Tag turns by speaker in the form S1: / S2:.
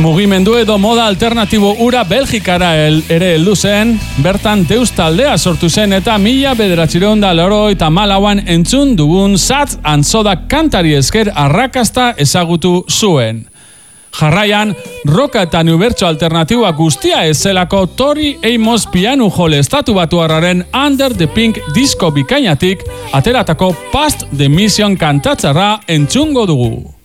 S1: Mugimendu edo moda alternatibo ura Belgikara ere heldu zen, bertan Deus taldea sortu zen eta 1984an entzun dugun Sad and Soda kantari esker arrakasta ezagutu zuen. Jarraian, roka eta unibertso alternatiboa guztia ezelako Tori Amos pianu jole estatubatuarraren Under the Pink disko bikainatik ateratako Past the Mission kantatzarra entzungo dugu.